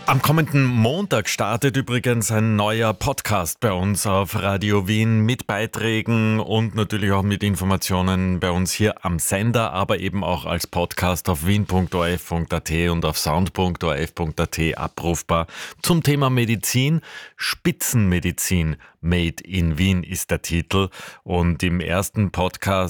Am kommenden Montag startet übrigens ein neuer Podcast bei uns auf Radio Wien mit Beiträgen und natürlich auch mit Informationen bei uns hier am Sender, aber eben auch als Podcast auf wien.orf.at und auf sound.orf.at abrufbar zum Thema Medizin. Spitzenmedizin Made in Wien ist der Titel und im ersten Podcast